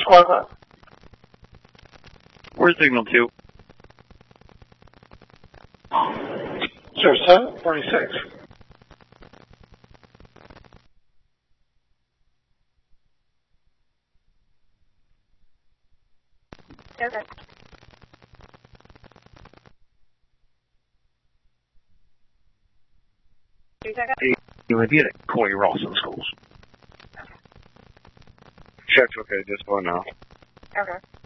Squad 5. Where's signal 2? Sir, 746. Okay. You would be at Corey Rawson schools. Check's okay, just going now. Okay.